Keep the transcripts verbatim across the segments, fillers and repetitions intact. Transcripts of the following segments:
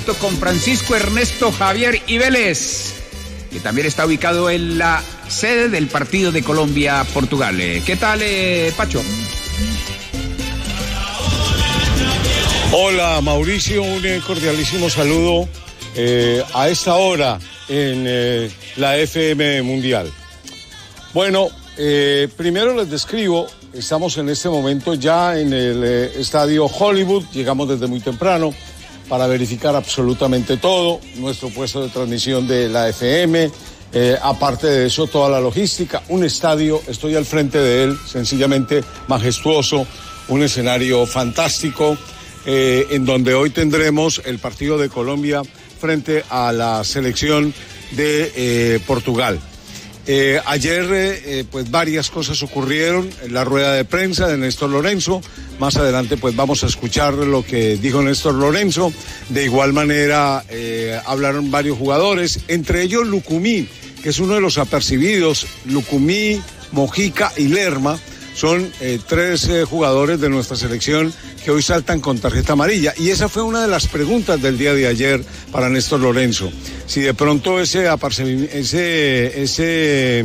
Con Francisco Ernesto Javier y Vélez, que también está ubicado en la sede del partido de Colombia-Portugal. ¿Qué tal, eh, Pacho? Hola, Mauricio, un cordialísimo saludo eh, a esta hora en eh, la F M Mundial. Bueno, eh, primero les describo, estamos en este momento ya en el eh, estadio Hollywood, llegamos desde muy temprano para verificar absolutamente todo, nuestro puesto de transmisión de la F M, eh, aparte de eso toda la logística, un estadio, estoy al frente de él, sencillamente majestuoso, un escenario fantástico, eh, en donde hoy tendremos el partido de Colombia frente a la selección de eh, Portugal. Eh, ayer eh, pues varias cosas ocurrieron en la rueda de prensa de Néstor Lorenzo. Más adelante pues vamos a escuchar lo que dijo Néstor Lorenzo. De igual manera eh, hablaron varios jugadores, entre ellos Lucumí, que es uno de los apercibidos. Lucumí, Mojica y Lerma son eh, tres eh, jugadores de nuestra selección que hoy saltan con tarjeta amarilla. Y esa fue una de las preguntas del día de ayer para Néstor Lorenzo. Si de pronto ese, ese, ese,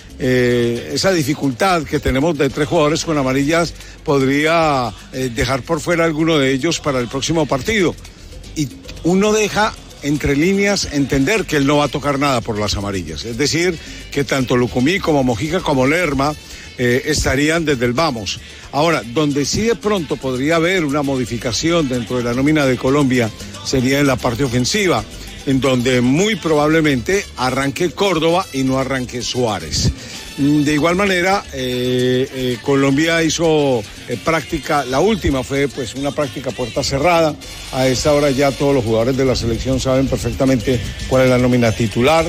eh, esa dificultad que tenemos de tres jugadores con amarillas podría eh, dejar por fuera alguno de ellos para el próximo partido. Y uno deja entre líneas entender que él no va a tocar nada por las amarillas. Es decir, que tanto Lucumí como Mojica como Lerma Eh, estarían desde el vamos. Ahora, donde sí de pronto podría haber una modificación dentro de la nómina de Colombia sería en la parte ofensiva, en donde muy probablemente arranque Córdoba y no arranque Suárez. De igual manera, eh, eh, Colombia hizo eh, práctica, la última fue pues una práctica puerta cerrada. A esta hora ya todos los jugadores de la selección saben perfectamente cuál es la nómina titular,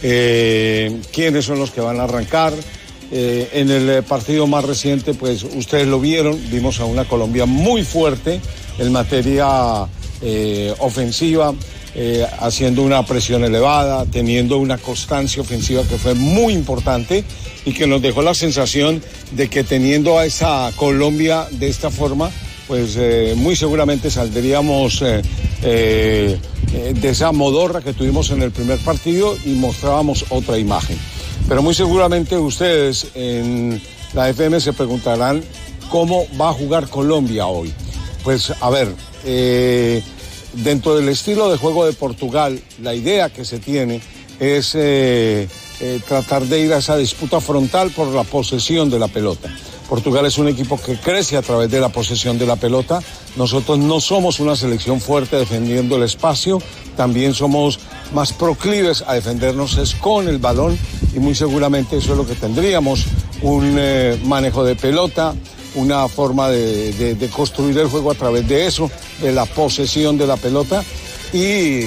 eh, quiénes son los que van a arrancar. Eh, en el partido más reciente, pues ustedes lo vieron, vimos a una Colombia muy fuerte en materia eh, ofensiva, eh, haciendo una presión elevada, teniendo una constancia ofensiva que fue muy importante y que nos dejó la sensación de que teniendo a esa Colombia de esta forma, pues eh, muy seguramente saldríamos eh, eh, de esa modorra que tuvimos en el primer partido y mostrábamos otra imagen. Pero muy seguramente ustedes en la F M se preguntarán cómo va a jugar Colombia hoy. Pues a ver, eh, dentro del estilo de juego de Portugal, la idea que se tiene es eh, eh, tratar de ir a esa disputa frontal por la posesión de la pelota. Portugal es un equipo que crece a través de la posesión de la pelota. Nosotros no somos una selección fuerte defendiendo el espacio, también somos más proclives a defendernos es con el balón y muy seguramente eso es lo que tendríamos, un eh, manejo de pelota, una forma de, de, de construir el juego a través de eso, de la posesión de la pelota y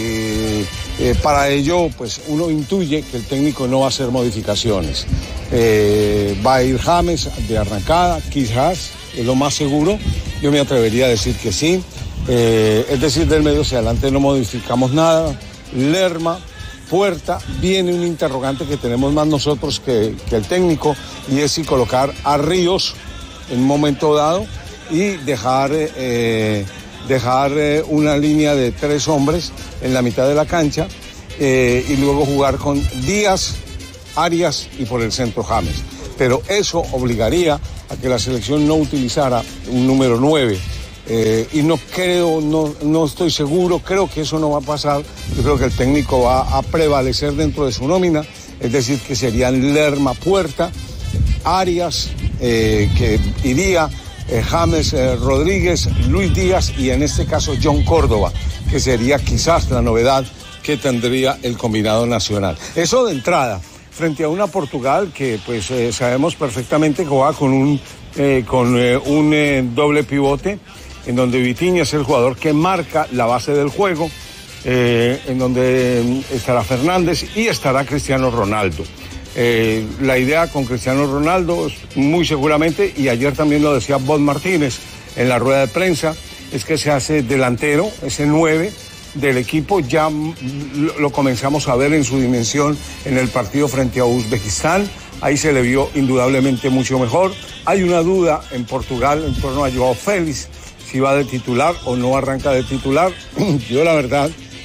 eh, para ello pues uno intuye que el técnico no va a hacer modificaciones. Eh, va a ir James de arrancada, quizás, es lo más seguro, yo me atrevería a decir que sí, eh, es decir, del medio hacia adelante no modificamos nada. Lerma, Puerta, viene un interrogante que tenemos más nosotros que, que el técnico y es si colocar a Ríos en un momento dado y dejar, eh, dejar eh, una línea de tres hombres en la mitad de la cancha eh, y luego jugar con Díaz, Arias y por el centro James. Pero eso obligaría a que la selección no utilizara un número nueve. Eh, y no creo, no, no estoy seguro, creo que eso no va a pasar. Yo creo que el técnico va a prevalecer dentro de su nómina, es decir, que serían Lerma, Puerta, Arias, eh, que iría, eh, James eh, Rodríguez, Luis Díaz y en este caso John Córdoba, que sería quizás la novedad que tendría el combinado nacional. Eso de entrada, frente a una Portugal que pues eh, sabemos perfectamente que juega con un, eh, con, eh, un eh, doble pivote, en donde Vitinha es el jugador que marca la base del juego, eh, en donde estará Fernández y estará Cristiano Ronaldo. Eh, la idea con Cristiano Ronaldo, muy seguramente, y ayer también lo decía Bob Martínez en la rueda de prensa, es que se hace delantero, ese nueve del equipo, ya lo comenzamos a ver en su dimensión en el partido frente a Uzbekistán, ahí se le vio indudablemente mucho mejor. Hay una duda en Portugal en torno a Joao Félix, si va de titular o no arranca de titular. Yo la verdad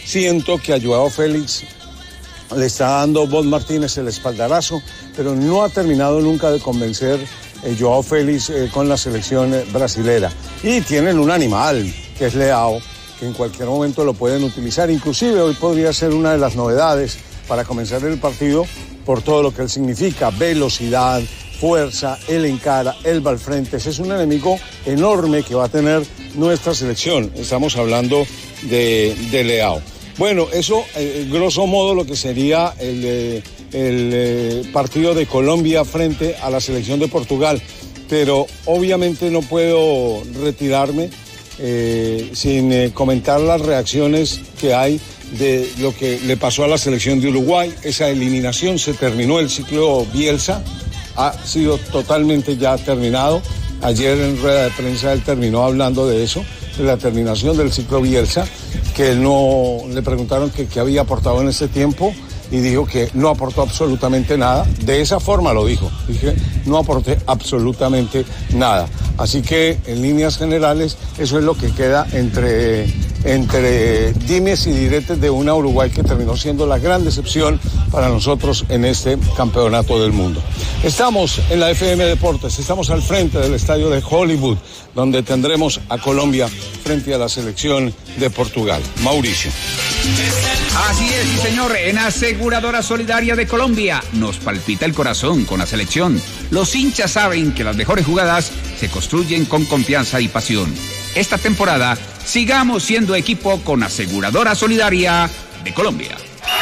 Siento que a Joao Félix le está dando Bob Martínez el espaldarazo, pero no ha terminado nunca de convencer eh, Joao Félix eh, con la selección eh, brasilera. Y tienen un animal, que es Leao, que en cualquier momento lo pueden utilizar. Inclusive hoy podría ser una de las novedades para comenzar el partido por todo lo que él significa, velocidad, fuerza, él encara, él va al frente. Ese es un enemigo enorme que va a tener nuestra selección. Estamos hablando de, de Leao. Bueno, eso, eh, grosso modo, lo que sería el, eh, el eh, partido de Colombia frente a la selección de Portugal. Pero obviamente no puedo retirarme eh, sin eh, comentar las reacciones que hay de lo que le pasó a la selección de Uruguay. Esa eliminación, se terminó el ciclo Bielsa, ha sido totalmente ya terminado. Ayer en rueda de prensa él terminó hablando de eso, de la terminación del ciclo Bielsa, que no le preguntaron que qué había aportado en ese tiempo y dijo que no aportó absolutamente nada. De esa forma lo dijo, dije, no aporté absolutamente nada. Así que en líneas generales eso es lo que queda entre, entre dimes y diretes de una Uruguay que terminó siendo la gran decepción para nosotros en este campeonato del mundo. Estamos en la F M Deportes, estamos al frente del estadio de Hollywood, donde tendremos a Colombia frente a la selección de Portugal. Mauricio. Así es, sí señor, en Aseguradora Solidaria de Colombia nos palpita el corazón con la selección. Los hinchas saben que las mejores jugadas se construyen con confianza y pasión. Esta temporada sigamos siendo equipo con Aseguradora Solidaria de Colombia.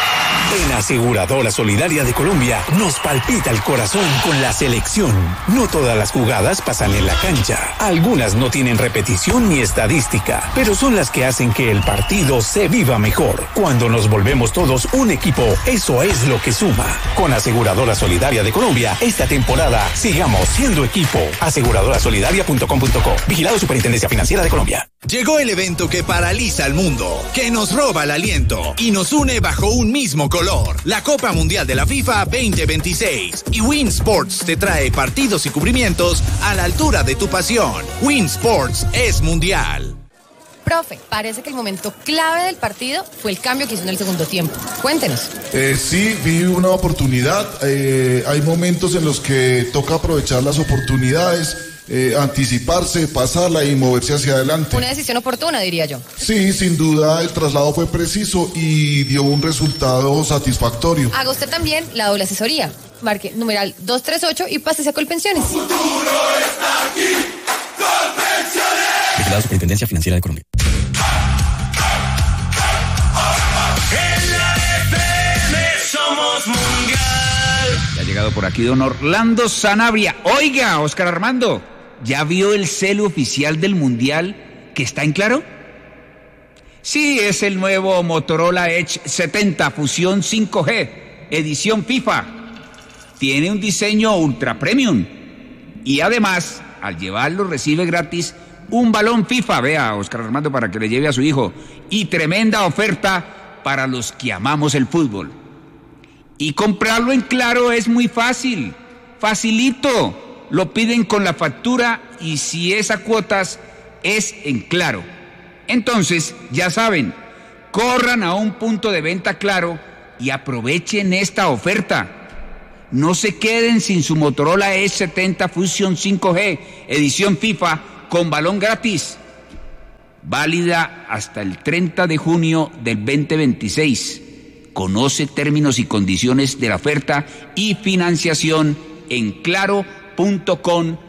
En Aseguradora Solidaria de Colombia nos palpita el corazón con la selección. No todas las jugadas pasan en la cancha. Algunas no tienen repetición ni estadística, pero son las que hacen que el partido se viva mejor. Cuando nos volvemos todos un equipo, eso es lo que suma. Con Aseguradora Solidaria de Colombia, esta temporada sigamos siendo equipo. aseguradora solidaria punto com punto co. Vigilado Superintendencia Financiera de Colombia. Llegó el evento que paraliza al mundo, que nos roba el aliento y nos une bajo un mismo color. La Copa Mundial de la FIFA veinte veintiséis. Y Win Sports te trae partidos y cubrimientos a la altura de tu pasión. Win Sports es mundial. Profe, parece que el momento clave del partido fue el cambio que hizo en el segundo tiempo. Cuéntenos. Eh, sí, vi una oportunidad. Eh, hay momentos en los que toca aprovechar las oportunidades. Eh, anticiparse, pasarla y moverse hacia adelante. Una decisión oportuna, diría yo. Sí, sin duda el traslado fue preciso y dio un resultado satisfactorio. Haga usted también la doble asesoría. Marque numeral dos tres ocho y pásese a Colpensiones. El futuro está aquí, Colpensiones. Vigilado Superintendencia Financiera de Colombia. En la F M somos mundial. Ya ha llegado por aquí don Orlando Sanabria. Oiga, Oscar Armando, ¿ya vio el celo oficial del Mundial que está en claro? Sí, es el nuevo Motorola Edge setenta Fusión cinco G, edición FIFA. Tiene un diseño ultra premium. Y además, al llevarlo recibe gratis un balón FIFA, vea, Oscar Armando, para que le lleve a su hijo. Y tremenda oferta para los que amamos el fútbol. Y comprarlo en Claro es muy fácil, facilito. Lo piden con la factura y si es a cuotas, es en Claro. Entonces, ya saben, corran a un punto de venta Claro y aprovechen esta oferta. No se queden sin su Motorola Edge setenta Fusion cinco G, edición FIFA, con balón gratis. Válida hasta el treinta de junio del veinte veintiséis. Conoce términos y condiciones de la oferta y financiación en claro punto com